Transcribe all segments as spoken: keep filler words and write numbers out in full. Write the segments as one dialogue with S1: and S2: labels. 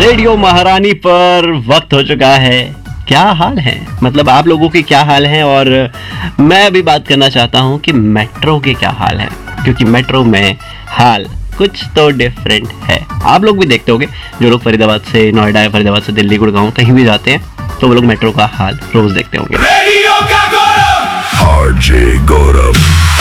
S1: Radio महारानी पर वक्त हो चुका है। क्या हाल है, मतलब आप लोगों के क्या हाल हैं। और मैं अभी बात करना चाहता हूं कि मेट्रो के क्या हाल है, क्योंकि मेट्रो में हाल कुछ तो डिफरेंट है। आप लोग भी देखते होंगे, जो लोग फरीदाबाद से नोएडा, फरीदाबाद से दिल्ली, गुड़गांव कहीं भी जाते हैं तो वो लोग मेट्रो का हाल रोज देखते होंगे।
S2: रेडियो का गौरव आरजे गौरव।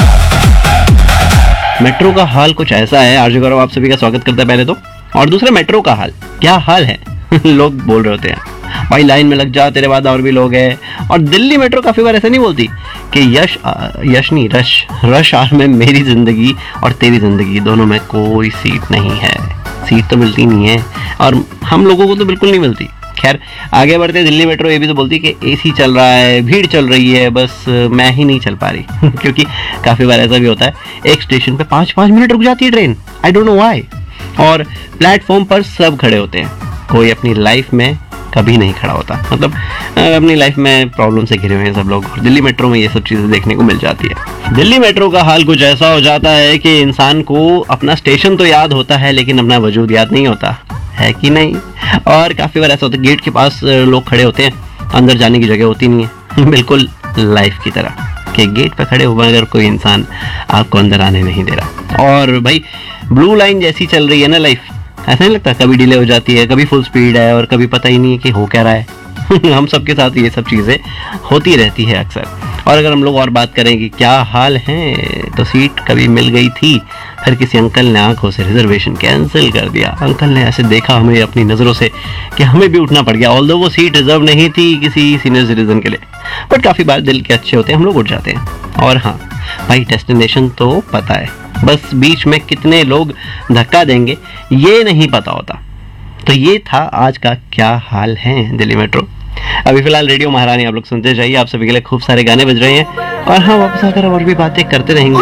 S1: मेट्रो का हाल कुछ ऐसा है। आरजे गौरव आप सभी का स्वागत करता है पहले तो। और दूसरा, मेट्रो का हाल क्या हाल है लोग बोल रहे होते हैं भाई लाइन में लग जा, तेरे बाद और भी लोग हैं। और दिल्ली मेट्रो काफी बार ऐसा नहीं बोलती कि यश यश नहीं रश रश आर में मेरी जिंदगी और तेरी जिंदगी दोनों में कोई सीट नहीं है। सीट तो मिलती नहीं है और हम लोगों को तो बिल्कुल नहीं मिलती। खैर आगे बढ़ते, दिल्ली मेट्रो ये भी तो बोलती कि एसी चल रहा है, भीड़ चल रही है, बस मैं ही नहीं चल पा रही क्योंकि काफ़ी बार ऐसा भी होता है, एक स्टेशन पे पाँच पाँच मिनट रुक जाती है train, I don't know why. और प्लेटफॉर्म पर सब खड़े होते हैं, कोई अपनी लाइफ में कभी नहीं खड़ा होता, मतलब अपनी लाइफ में प्रॉब्लम से घिरे हुए हैं सब लोग। दिल्ली मेट्रो में ये सब चीज़ें देखने को मिल जाती है। दिल्ली मेट्रो का हाल कुछ ऐसा हो जाता है कि इंसान को अपना स्टेशन तो याद होता है लेकिन अपना वजूद याद नहीं होता है कि नहीं। और काफ़ी बार ऐसा होता है, गेट के पास लोग खड़े होते हैं, अंदर जाने की जगह होती नहीं है, बिल्कुल लाइफ की तरह कि गेट पर खड़े हुए अगर कोई इंसान आपको अंदर आने नहीं दे रहा। और भाई ब्लू लाइन जैसी चल रही है ना लाइफ, ऐसा नहीं लगता, कभी डिले हो जाती है, कभी फुल स्पीड है और कभी पता ही नहीं है कि हो क्या रहा है हम सबके साथ ये सब चीज़ें होती रहती है अक्सर। और अगर हम लोग और बात करें कि क्या हाल है, तो सीट कभी मिल गई थी, फिर किसी अंकल ने आंखों से रिजर्वेशन कैंसिल कर दिया। अंकल ने ऐसे देखा हमें अपनी नज़रों से कि हमें भी उठना पड़ गया, ऑल्दो वो सीट रिजर्व नहीं थी किसी सीनियर सिटीजन के लिए, बट काफ़ी बार दिल के अच्छे होते हैं, हम लोग उठ जाते हैं। और हाँ भाई, डेस्टिनेशन तो पता है, बस बीच में कितने लोग धक्का देंगे ये नहीं पता होता। तो ये था आज का क्या हाल है दिल्ली मेट्रो। अभी फिलहाल रेडियो महारानी आप लोग सुनते जाइए, आप सभी के लिए खूब सारे गाने बज रहे हैं और हाँ वापस आकर और भी बातें करते रहेंगे।